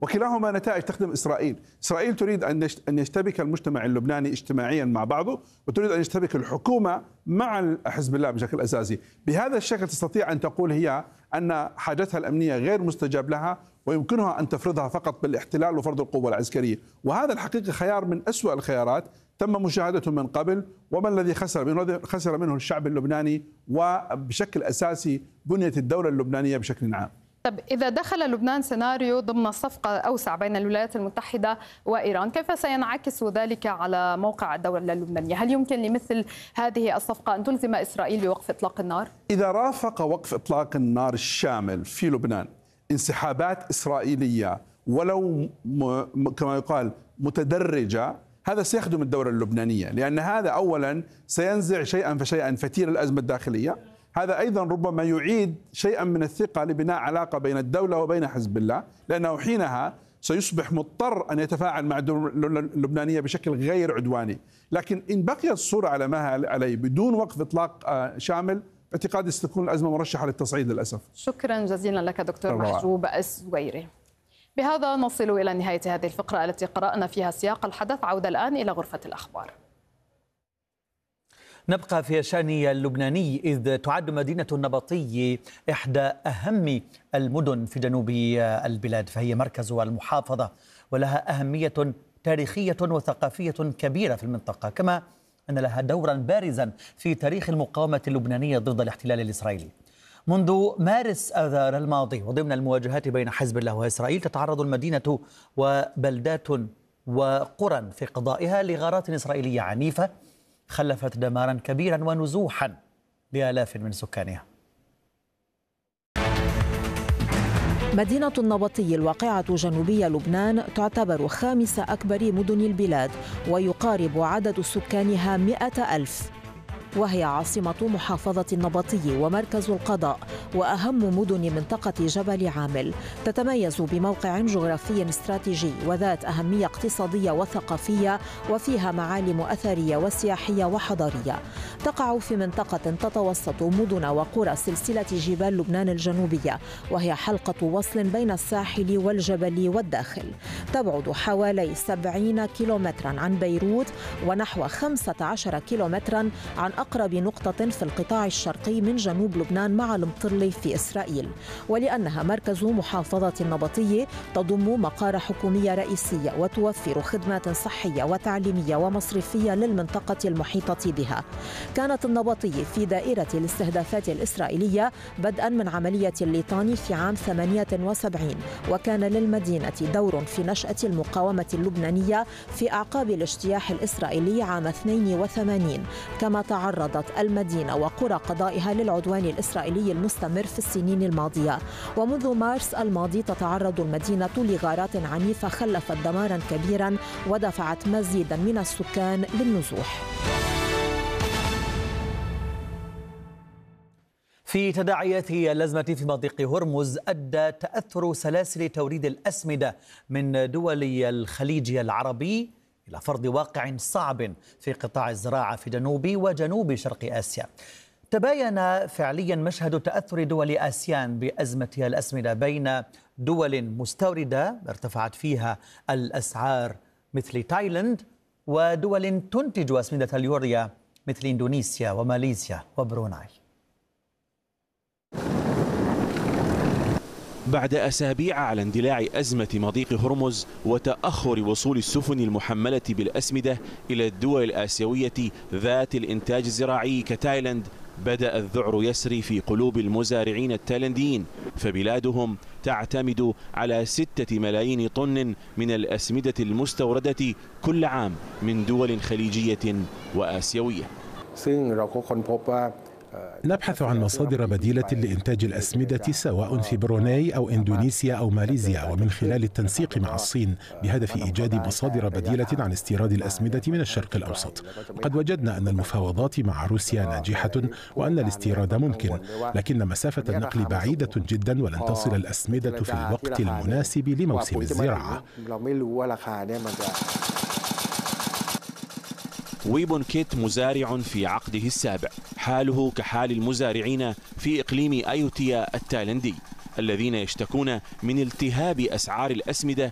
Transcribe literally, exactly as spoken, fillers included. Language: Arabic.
وكلاهما نتائج تخدم إسرائيل. إسرائيل تريد أن يشتبك المجتمع اللبناني اجتماعيا مع بعضه، وتريد أن يشتبك الحكومة مع حزب الله بشكل أساسي. بهذا الشكل تستطيع أن تقول هي أن حاجتها الأمنية غير مستجاب لها، ويمكنها أن تفرضها فقط بالاحتلال وفرض القوة العسكرية. وهذا الحقيقة خيار من أسوأ الخيارات تم مشاهدته من قبل، وما الذي خسر منه؟ خسر منه الشعب اللبناني وبشكل أساسي بنية الدولة اللبنانية بشكل عام. طب إذا دخل لبنان سيناريو ضمن صفقة أوسع بين الولايات المتحدة وإيران، كيف سينعكس ذلك على موقع الدولة اللبنانية؟ هل يمكن لمثل هذه الصفقة أن تلزم إسرائيل بوقف إطلاق النار؟ إذا رافق وقف إطلاق النار الشامل في لبنان انسحابات إسرائيلية ولو كما يقال متدرجة، هذا سيخدم الدولة اللبنانية، لأن هذا أولا سينزع شيئا فشيئا فتيل الأزمة الداخلية. هذا أيضا ربما يعيد شيئا من الثقة لبناء علاقة بين الدولة وبين حزب الله، لأنه حينها سيصبح مضطر أن يتفاعل مع الدولة اللبنانية بشكل غير عدواني. لكن إن بقيت الصورة على ما عليه بدون وقف إطلاق شامل، اعتقادي ستكون الأزمة مرشحة للتصعيد للأسف. شكرا جزيلا لك دكتور محجوب الزويري. بهذا نصل إلى نهاية هذه الفقرة التي قرأنا فيها سياق الحدث. عودة الآن إلى غرفة الأخبار. نبقى في الشأن اللبناني، إذ تعد مدينة النبطي إحدى أهم المدن في جنوب البلاد، فهي مركز المحافظة ولها أهمية تاريخية وثقافية كبيرة في المنطقة، كما أن لها دورا بارزا في تاريخ المقاومة اللبنانية ضد الاحتلال الإسرائيلي. منذ مارس آذار الماضي وضمن المواجهات بين حزب الله وإسرائيل، تتعرض المدينة وبلدات وقرى في قضائها لغارات إسرائيلية عنيفة خلفت دمارا كبيرا ونزوحا لآلاف من سكانها. مدينة النبطي الواقعة جنوبي لبنان تعتبر خامس أكبر مدن البلاد، ويقارب عدد سكانها مئة ألف، وهي عاصمة محافظة النبطي ومركز القضاء وأهم مدن منطقة جبل عامل. تتميز بموقع جغرافي استراتيجي وذات أهمية اقتصادية وثقافية، وفيها معالم أثرية وسياحية وحضارية. تقع في منطقة تتوسط مدن وقرى سلسلة جبال لبنان الجنوبية، وهي حلقة وصل بين الساحل والجبل والداخل. تبعد حوالي سبعين كيلومترا عن بيروت، ونحو خمسة عشر كيلومترا عن أقرب نقطة في القطاع الشرقي من جنوب لبنان مع المطرلي في إسرائيل. ولأنها مركز محافظة النبطي، تضم مقار حكومية رئيسية وتوفر خدمات صحية وتعليمية ومصرفية للمنطقة المحيطة بها. كانت النبطي في دائرة الاستهدافات الإسرائيلية بدءا من عملية الليطاني في عام ثمانية وسبعين، وكان للمدينة دور في نشأة المقاومة اللبنانية في أعقاب الاجتياح الإسرائيلي عام اثنين وثمانين. كما تعرضت المدينة وقرى قضائها للعدوان الإسرائيلي المستمر في السنين الماضية. ومنذ مارس الماضي تتعرض المدينة لغارات عنيفة خلفت دمارا كبيرا ودفعت مزيدا من السكان للنزوح. في تداعيات الأزمة في مضيق هرمز، أدى تأثر سلاسل توريد الأسمدة من دول الخليج العربي إلى فرض واقع صعب في قطاع الزراعة في جنوب وجنوب شرق آسيا. تباين فعليا مشهد تأثر دول آسيان بأزمة الأسمدة بين دول مستوردة ارتفعت فيها الأسعار مثل تايلاند، ودول تنتج أسمدة اليوريا مثل إندونيسيا وماليزيا وبروناي. بعد أسابيع على اندلاع أزمة مضيق هرمز وتأخر وصول السفن المحملة بالأسمدة إلى الدول الآسيوية ذات الإنتاج الزراعي كتايلاند، بدأ الذعر يسري في قلوب المزارعين التايلنديين، فبلادهم تعتمد على ستة ملايين طن من الأسمدة المستوردة كل عام من دول خليجية وآسيوية. نبحث عن مصادر بديلة لإنتاج الأسمدة سواء في بروناي أو إندونيسيا أو ماليزيا، ومن خلال التنسيق مع الصين بهدف إيجاد مصادر بديلة عن استيراد الأسمدة من الشرق الأوسط. وقد وجدنا أن المفاوضات مع روسيا ناجحة وأن الاستيراد ممكن، لكن مسافة النقل بعيدة جدا ولن تصل الأسمدة في الوقت المناسب لموسم الزراعة. ويبون كيت مزارع في عقده السابع، حاله كحال المزارعين في إقليم أيوتيا التايلندي الذين يشتكون من التهاب أسعار الأسمدة